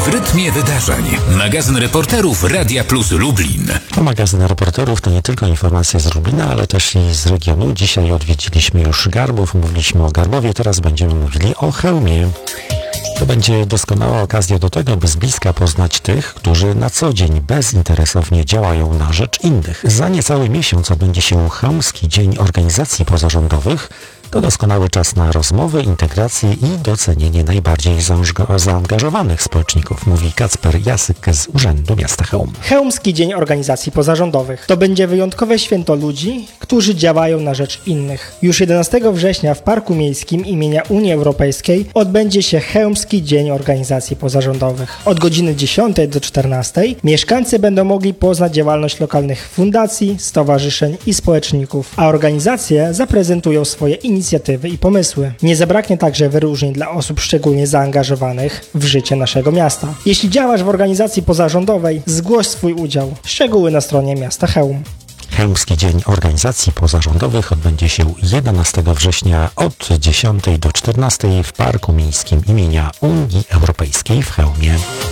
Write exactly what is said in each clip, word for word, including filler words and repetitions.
W rytmie wydarzeń. Magazyn reporterów Radia Plus Lublin. To magazyn reporterów to nie tylko informacje z Lublina, ale też i z regionu. Dzisiaj odwiedziliśmy już Garbów, mówiliśmy o Garbowie, teraz będziemy mówili o Chełmie. To będzie doskonała okazja do tego, by z bliska poznać tych, którzy na co dzień bezinteresownie działają na rzecz innych. Za niecały miesiąc odbędzie się Chełmski Dzień Organizacji Pozarządowych. To doskonały czas na rozmowy, integrację i docenienie najbardziej zaangażowanych społeczników, mówi Kacper Jasyk z Urzędu Miasta Chełm. Chełmski Dzień Organizacji Pozarządowych to będzie wyjątkowe święto ludzi, którzy działają na rzecz innych. Już jedenastego września w Parku Miejskim imienia Unii Europejskiej odbędzie się Chełmski Dzień Organizacji Pozarządowych. Od godziny dziesiątej do czternastej mieszkańcy będą mogli poznać działalność lokalnych fundacji, stowarzyszeń i społeczników, a organizacje zaprezentują swoje inicjatywy inicjatywy i pomysły. Nie zabraknie także wyróżnień dla osób szczególnie zaangażowanych w życie naszego miasta. Jeśli działasz w organizacji pozarządowej, zgłoś swój udział. Szczegóły na stronie miasta Chełm. Chełmski Dzień Organizacji Pozarządowych odbędzie się jedenastego września od dziesiątej do czternastej w Parku Miejskim imienia Unii Europejskiej w Chełmie.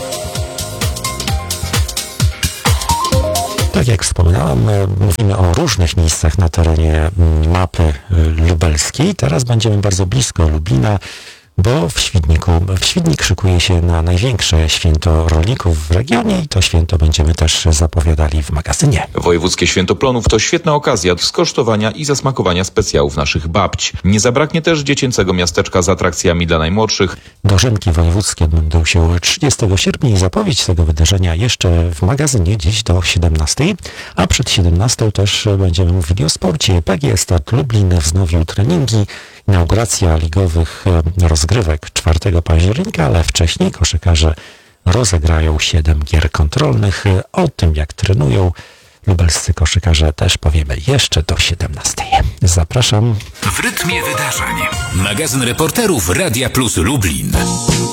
Tak jak wspominałem, mówimy o różnych miejscach na terenie mapy lubelskiej. Teraz będziemy bardzo blisko Lublina, bo w Świdniku, w Świdnik szykuje się na największe święto rolników w regionie i to święto będziemy też zapowiadali w magazynie. Wojewódzkie Święto Plonów to świetna okazja do skosztowania i zasmakowania specjałów naszych babć. Nie zabraknie też dziecięcego miasteczka z atrakcjami dla najmłodszych. Dożynki wojewódzkie odbędą się trzydziestego sierpnia i zapowiedź tego wydarzenia jeszcze w magazynie dziś do siedemnastej, a przed siedemnastą też będziemy mówili o sporcie. P G Start Lublin wznowił treningi. Inauguracja ligowych rozgrywek czwartego października, ale wcześniej koszykarze rozegrają siedem gier kontrolnych. O tym, jak trenują lubelscy koszykarze, też powiemy jeszcze do siedemnastej. Zapraszam. W rytmie wydarzeń. Magazyn reporterów Radia Plus Lublin.